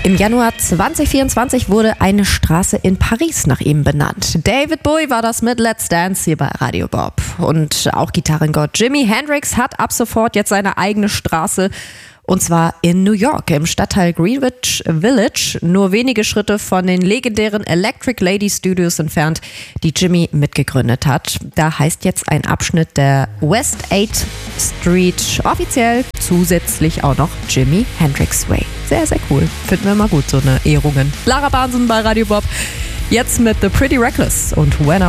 Im Januar 2024 wurde eine Straße in Paris nach ihm benannt. David Bowie war das mit Let's Dance hier bei Radio Bob. Und auch Gitarrengott Jimi Hendrix hat ab sofort jetzt seine eigene Straße. Und zwar in New York, im Stadtteil Greenwich Village, nur wenige Schritte von den legendären Electric Lady Studios entfernt, die Jimi mitgegründet hat. Da heißt jetzt ein Abschnitt der West 8th Street offiziell zusätzlich auch noch Jimi Hendrix Way. Sehr, sehr cool. Finden wir mal gut, so eine Ehrungen. Lara Bahnsen bei Radio Bob. Jetzt mit The Pretty Reckless und When I